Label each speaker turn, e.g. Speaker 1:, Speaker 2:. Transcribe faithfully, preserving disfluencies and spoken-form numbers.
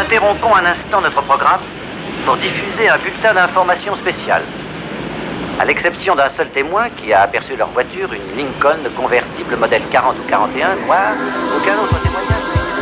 Speaker 1: interrompons un instant notre programme pour diffuser un bulletin d'information spécial. À l'exception d'un seul témoin qui a aperçu leur voiture, une Lincoln convertible modèle quarante ou quarante et un noire, aucun autre témoin